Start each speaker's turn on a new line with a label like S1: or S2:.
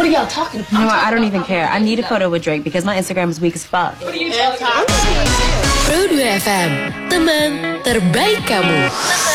S1: are y'all talking about?
S2: You know what? I don't even care. I need a photo with Drake because my Instagram is weak as fuck.
S1: What are you talking about?
S3: Pro 2 FM, teman terbaik kamu.